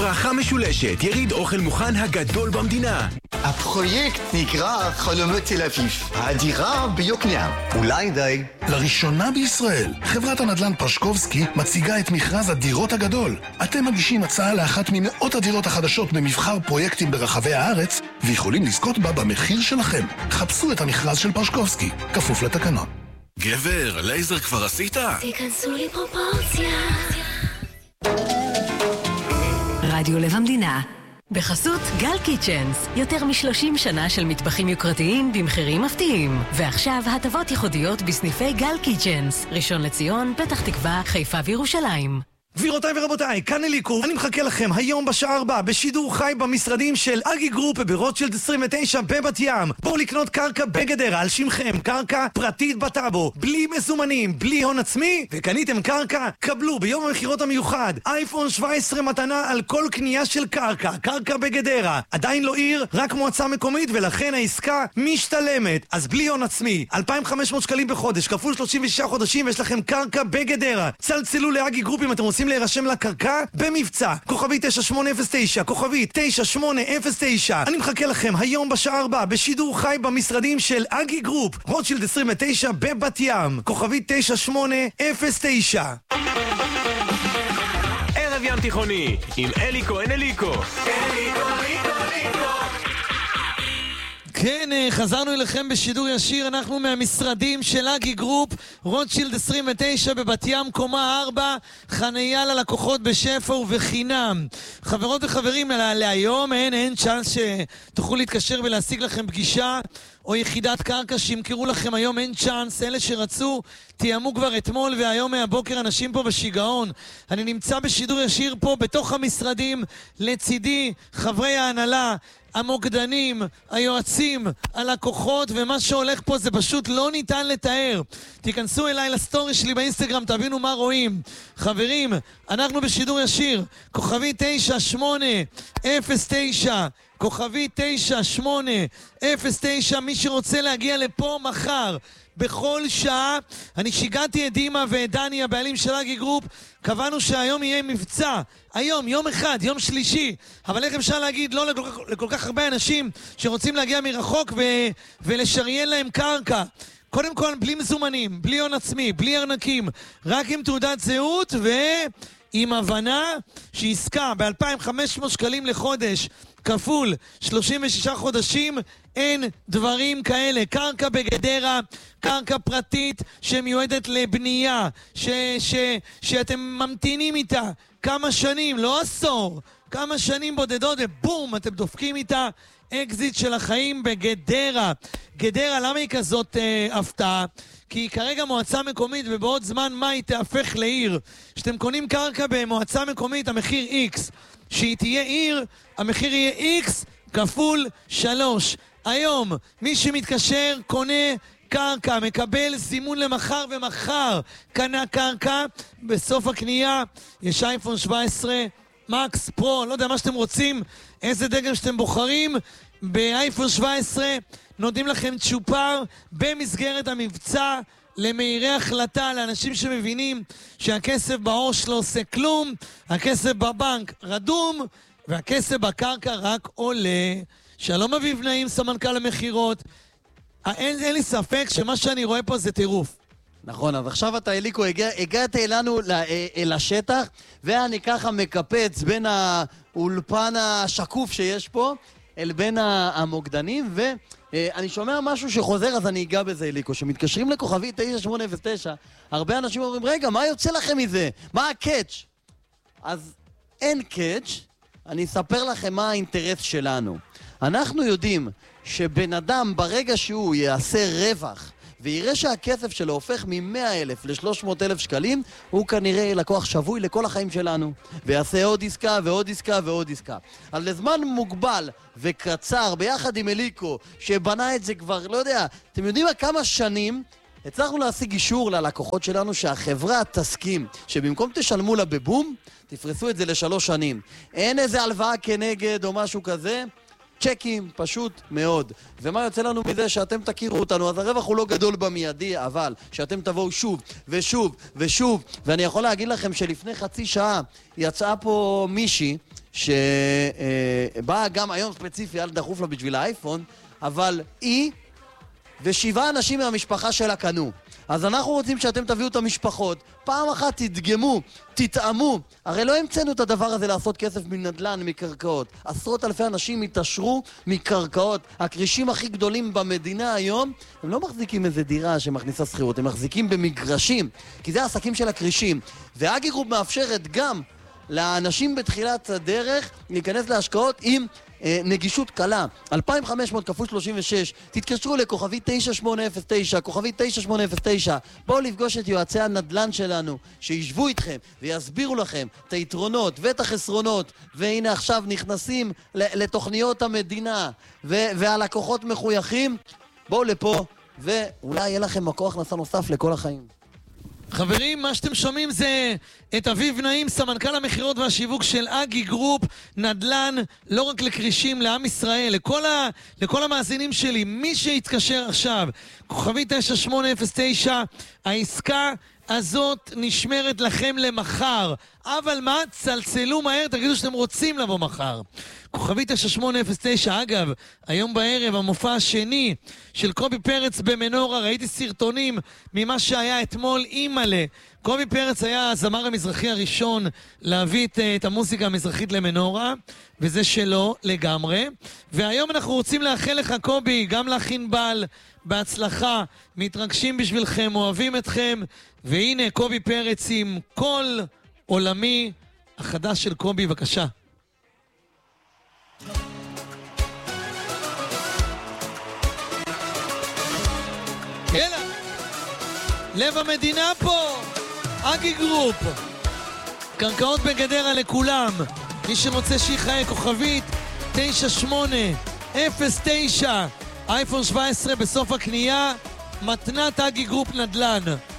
ברכה משולשת, יריד אוכל מוכן הגדול במדינה. הפרויקט נקרא חלומות תל אביב. הדירה ביוקנעם. אולי די. לראשונה בישראל, חברת הנדל"ן פרשקובסקי מציגה את מכרז הדירות הגדול. אתם מגישים הצעה לאחת ממאות הדירות החדשות במבחר פרויקטים ברחבי הארץ, ויכולים לזכות בה במחיר שלכם. חפשו את המכרז של פרשקובסקי, כפוף לתקנון. גבר, לייזר כבר עשית? תיכנסו לי פרופורציה. רדיו לב המדינה בחסות גל קיצ'נס, יותר מ-30 שנה של מטבחים יוקרתיים במחירים מפתיעים. ועכשיו הטבות ייחודיות בסניפי גל קיצ'נס, ראשון לציון, פתח תקווה, חיפה וירושלים. גבירותיי ורבותיי, כאן אליקו, אני מחכה לכם היום בשעה 4 בשידור חי במשרדים של אגי גרופ ברוטשילד 29 בבת ים. בואו לקנות קרקע בגדרה על שמכם, קרקע פרטית בטאבו, בלי מזומנים, בלי הון עצמי, וקניתם קרקע, קבלו ביום המחירות המיוחד אייפון 17 מתנה על כל קנייה של קרקע, קרקע בגדרה. עדיין לא עיר, רק מועצה מקומית, ולכן העסקה משתלמת. אז בלי הון עצמי, 2,500 שקלים בחודש, כפול 36 חודשים, ויש לכם קרקע בגדרה. צלצלו לאגי גרופ אם אתם רוצים להירשם לקרקע במבצע. כוכבי 9809, כוכבי 9809. אני מחכה לכם היום בשעה 4 בשידור חי במשרדים של אגי גרופ, רוטשילד 29 בבת ים. כוכבי 9809. ערב ים תיכוני עם אליקו אליקו. כן, חזרנו אליכם בשידור ישיר, אנחנו מהמשרדים של אגי גרופ, רוטשילד 29 בבת ים, קומה 4, חנייה ללקוחות בשפע ובחינם. חברות וחברים, להיום אין צ'אנס שתוכלו להתקשר ולהשיג לכם פגישה או יחידת קרקע שימכרו לכם היום, אין צ'אנס. אלה שרצו תיאמו כבר אתמול והיום מהבוקר אנשים פה בשיגעון. אני נמצא בשידור ישיר פה בתוך המשרדים, לצידי חברי ההנהלה, המוקדנים, היועצים, הלקוחות, ומה שהולך פה זה פשוט לא ניתן לתאר. תיכנסו אליי לסטורי שלי באינסטגרם, תבינו מה רואים. חברים, אנחנו בשידור ישיר, כוכבי 9809, כוכבי 9809, מי שרוצה להגיע לפה מחר בכל שעה. אני שיגעתי את דימה ואת דני, הבעלים של אגי גרופ, קבענו שהיום יהיה מבצע, היום, יום אחד, יום שלישי, אבל איך אפשר להגיד לא לכל כך הרבה אנשים שרוצים להגיע מרחוק ולשריין להם קרקע? קודם כל, בלי מזומנים, בלי הון עצמי, בלי ארנקים, רק עם תעודת זהות ועם הבנה שעסקה ב-2,500 שקלים לחודש, כפול 36 חודשים, אין דברים כאלה. קרקע בגדרה, קרקע פרטית שמיועדת לבנייה, שאתם ממתינים איתה כמה שנים, לא עשור, כמה שנים בודדות, ובום, אתם דופקים איתה אקזיט של החיים בגדרה. גדרה, למה היא כזאת הפתעה? כי היא כרגע מועצה מקומית, ובעוד זמן מה היא תהפך לעיר. כשאתם קונים קרקע במועצה מקומית, המחיר X. שהיא תהיה עיר, המחיר יהיה X כפול 3. היום, מי שמתקשר, קונה קרקע, מקבל סימון למחר, ומחר קנה קרקע. בסוף הקנייה יש אייפון 17 מקס פרו, לא יודע מה שאתם רוצים, איזה דגם שאתם בוחרים, באייפון 17 נותנים לכם צ'ופר במסגרת המבצע למהירי החלטה, לאנשים שמבינים שהכסף בעו"ש לא עושה כלום, הכסף בבנק רדום והכסף בקרקע רק עולה. שלום אביב נעים, סמנכ"ל המחירות. אין לי ספק שמה שאני רואה פה זה טירוף. נכון, אז עכשיו אתה אליקו, הגעת אלינו אל השטח, ואני ככה מקפץ בין האולפן השקוף שיש פה אל בין המוקדנים, ואני שומע משהו שחוזר, אז אני אגע בזה אליקו, שמתקשרים לכוכבי 9809, הרבה אנשים אומרים, רגע, מה יוצא לכם מזה? מה הקאץ'? אז אין קאץ', אני אספר לכם מה האינטרס שלנו. אנחנו יודעים שבן אדם ברגע שהוא יעשה רווח ויראה שהכסף שלו הופך מ-100,000 ל-300,000 שקלים, הוא כנראה לקוח שבוי לכל החיים שלנו, ויעשה עוד עסקה ועוד עסקה ועוד עסקה. אז לזמן מוגבל וקצר, ביחד עם אליקו, שבנה את זה כבר, לא יודע, אתם יודעים כמה שנים הצלחנו להשיג אישור ללקוחות שלנו שהחברה תסכים שבמקום תשלמו לה בבום, תפרסו את זה ל3 שנים. אין איזה הלוואה כנגד או משהו כזה, צ'קים, פשוט מאוד. ומה יוצא לנו מזה? שאתם תכירו אותנו, אז הרווח הוא לא גדול במיידי, אבל שאתם תבואו שוב ושוב ושוב. ואני יכול להגיד לכם שלפני חצי שעה יצאה פה מישהי שבאה גם היום ספציפי, אל דחוף לה בשביל האייפון, אבל היא ו7 אנשים מהמשפחה שלה קנו. אז אנחנו רוצים שאתם תביאו את המשפחות, פעם אחת תדגמו, תתאמו. הרי לא המצאנו את הדבר הזה לעשות כסף מנדלן, מקרקעות. עשרות אלפי אנשים התעשרו מקרקעות. הקרישים הכי גדולים במדינה היום, הם לא מחזיקים איזה דירה שמכניסה שכירות, הם מחזיקים במגרשים, כי זה העסקים של הקרישים. ואגי גרופ מאפשרת גם לאנשים בתחילת הדרך להיכנס להשקעות עם נגישות קלה, 2,500 כפול 36, תתקשרו לכוכבי 9809, כוכבי 9809, בואו לפגוש את יועצי הנדל"ן שלנו, שישבו איתכם ויסבירו לכם את היתרונות ואת החסרונות, והנה עכשיו נכנסים לתוכניות המדינה, והלקוחות מחויכים, בואו לפה, ואולי יהיה לכם מקור הכנסה נוסף לכל החיים. חברים, מה שאתם שומעים זה את אביב נעים, סמנכ"ל המחירות והשיווק של אגי גרופ, נדל"ן, לא רק לקרישים, לעם ישראל, לכל המאזינים שלי, מי שיתקשר עכשיו, כוכבי 9809, העסקה הזאת נשמרת לכם למחר, אבל מה? צלצלו מהר, תגידו שאתם רוצים לבוא מחר. כוכבי 9809, אגב, היום בערב המופע השני של קובי פרץ במנורה, ראיתי סרטונים ממה שהיה אתמול אימאלה. קובי פרץ היה הזמר המזרחי הראשון להביא את המוזיקה המזרחית למנורה, וזה שלו לגמרי. והיום אנחנו רוצים לאחל לך, קובי, גם להכין בל, בהצלחה, מתרגשים בשבילכם, אוהבים אתכם, והנה קובי פרץ עם קול עולמי החדש של קובי, בבקשה. יאללה, לב המדינה פה, אגי גרופ, קרקעות בגדרה לכולם, מי שרוצה שיחיה, כוכבית 9809, אייפון 17 בסוף הקנייה, מתנת אגי גרופ נדל"ן.